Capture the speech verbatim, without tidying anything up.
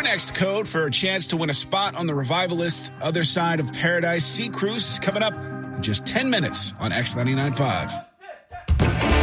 next code for a chance to win a spot on the Revivalist Other Side of Paradise Sea Cruise is coming up in just ten minutes on X ninety-nine point five.